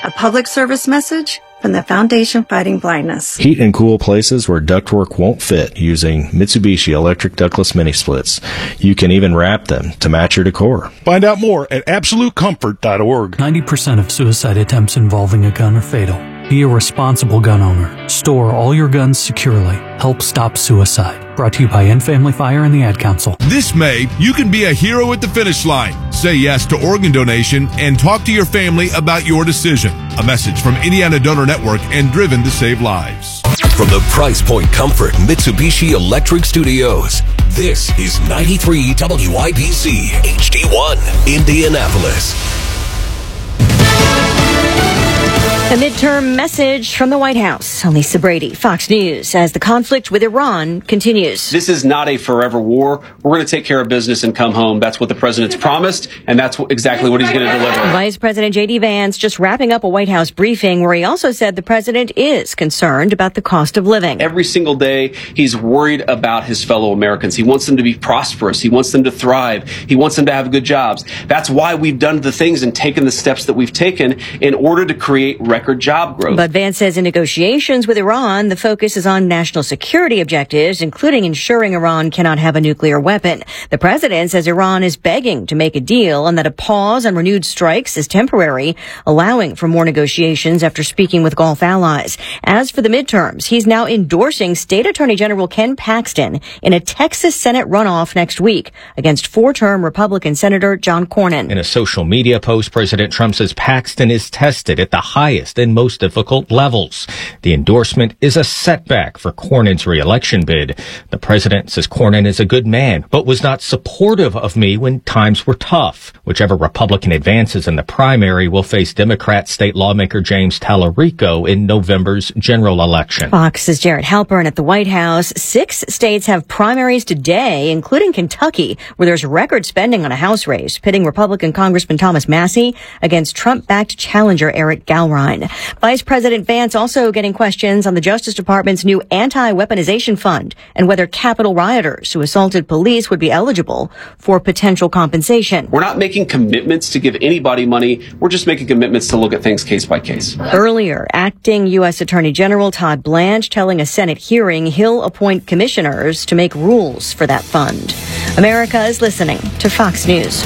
A public service message from the Foundation Fighting Blindness. Heat and cool places where ductwork won't fit using Mitsubishi electric ductless mini splits. You can even wrap them to match your decor. Find out more at absolutecomfort.org. 90% of suicide attempts involving a gun are fatal. Be a responsible gun owner. Store all your guns securely. Help stop suicide. Brought to you by End Family Fire and the Ad Council. This May, you can be a hero at the finish line. Say yes to organ donation and talk to your family about your decision. A message from Indiana Donor Network and Driven to Save Lives. From the Price Point Comfort Mitsubishi Electric Studios, this is 93 WIBC HD1, Indianapolis. A midterm message from the White House. Lisa Brady, Fox News, as the conflict with Iran continues. This is not a forever war. We're going to take care of business and come home. That's what the president's promised, and that's exactly what he's going to deliver. Vice President J.D. Vance just wrapping up a White House briefing where he also said the president is concerned about the cost of living. Every single day, he's worried about his fellow Americans. He wants them to be prosperous. He wants them to thrive. He wants them to have good jobs. That's why we've done the things and taken the steps that we've taken in order to create record job growth. But Vance says in negotiations with Iran, the focus is on national security objectives, including ensuring Iran cannot have a nuclear weapon. The president says Iran is begging to make a deal and that a pause on renewed strikes is temporary, allowing for more negotiations after speaking with Gulf allies. As for the midterms, he's now endorsing State Attorney General Ken Paxton in a Texas Senate runoff next week against four-term Republican Senator John Cornyn. In a social media post, President Trump says Paxton is tested at the highest and most difficult levels. The endorsement is a setback for Cornyn's re-election bid. The president says Cornyn is a good man, but was not supportive of me when times were tough. Whichever Republican advances in the primary will face Democrat state lawmaker James Tallarico in November's general election. Fox's Jared Halpern at the White House. 6 states have primaries today, including Kentucky, where there's record spending on a House race, pitting Republican Congressman Thomas Massie against Trump-backed challenger Eric Galrine. Vice President Vance also getting questions on the Justice Department's new anti-weaponization fund and whether Capitol rioters who assaulted police would be eligible for potential compensation. We're not making commitments to give anybody money. We're just making commitments to look at things case by case. Earlier, acting U.S. Attorney General Todd Blanche telling a Senate hearing he'll appoint commissioners to make rules for that fund. America is listening to Fox News.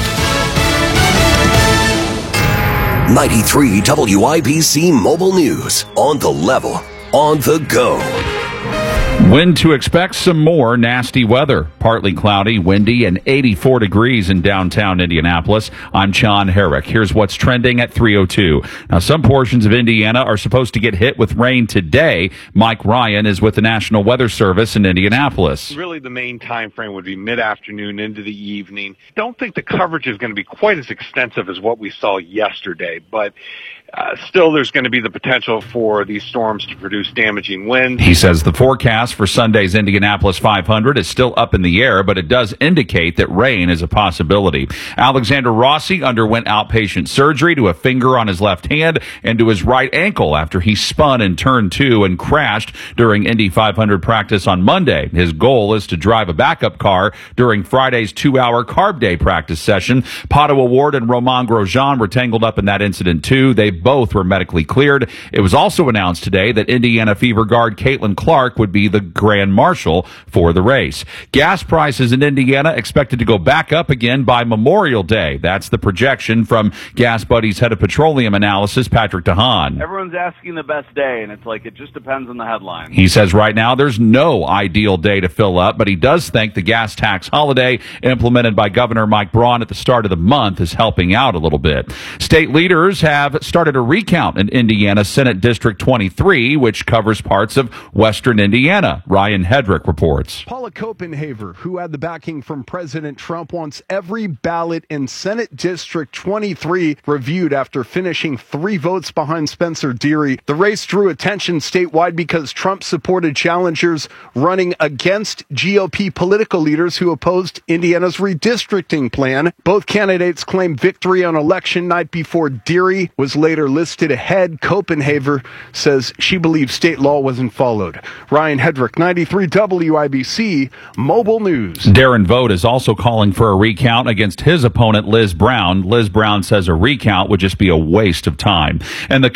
93 WIBC Mobile News. On the level, on the go. When to expect some more nasty weather. Partly cloudy, windy, and 84 degrees in downtown Indianapolis. I'm John Herrick. Here's what's trending at 3:02. Now, some portions of Indiana are supposed to get hit with rain today. Mike Ryan is with the National Weather Service in Indianapolis. Really, the main time frame would be mid-afternoon into the evening. Don't think the coverage is going to be quite as extensive as what we saw yesterday, but still there's going to be the potential for these storms to produce damaging winds. He says the forecast for Sunday's Indianapolis 500 is still up in the air, but it does indicate that rain is a possibility. Alexander Rossi underwent outpatient surgery to a finger on his left hand and to his right ankle after he spun in turn 2 and crashed during Indy 500 practice on Monday. His goal is to drive a backup car during Friday's 2-hour carb day practice session. Pato Award and Romain Grosjean were tangled up in that incident too. They both were medically cleared. It was also announced today that Indiana Fever guard Caitlin Clark would be the grand marshal for the race. Gas prices in Indiana expected to go back up again by Memorial Day. That's the projection from Gas Buddy's head of petroleum analysis, Patrick DeHaan. Everyone's asking the best day, and it's like it just depends on the headline. He says right now there's no ideal day to fill up, but he does think the gas tax holiday implemented by Governor Mike Braun at the start of the month is helping out a little bit. State leaders have started a recount in Indiana Senate District 23, which covers parts of western Indiana. Ryan Hedrick reports. Paula Copenhaver, who had the backing from President Trump, wants every ballot in Senate District 23 reviewed after finishing 3 votes behind Spencer Deary. The race drew attention statewide because Trump supported challengers running against GOP political leaders who opposed Indiana's redistricting plan. Both candidates claimed victory on election night before Deary was later listed ahead. Copenhaver says she believes state law wasn't followed. Ryan Hedrick, 93 WIBC Mobile News. Darren Vogt is also calling for a recount against his opponent, Liz Brown. Liz Brown says a recount would just be a waste of time. And the